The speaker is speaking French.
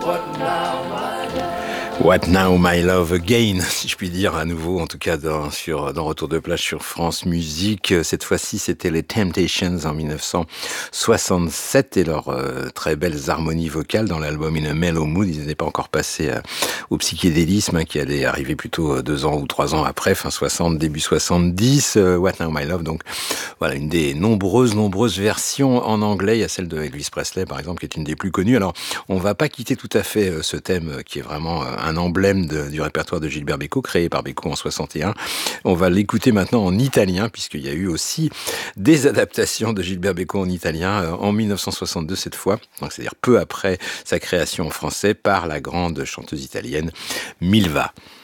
What Now My Love Again, si je puis dire à nouveau, en tout cas dans Retour de plage sur France Musique. Cette fois-ci, c'était les Temptations en 1967 et leurs très belles harmonies vocales dans l'album In a Mellow Mood. Ils n'étaient pas encore passés au psychédélisme qui allait arriver plutôt 2 ans ou 3 ans après, fin 60, début 70. What Now My Love, donc voilà, une des nombreuses versions en anglais. Il y a celle de Elvis Presley, par exemple, qui est une des plus connues. Alors, on va pas quitter tout à fait ce thème qui est vraiment un emblème du répertoire de Gilbert Bécaud, créé par Bécaud en 61. On va l'écouter maintenant en italien, puisqu'il y a eu aussi des adaptations de Gilbert Bécaud en italien en 1962 cette fois, donc c'est-à-dire peu après sa création en français par la grande chanteuse italienne Milva.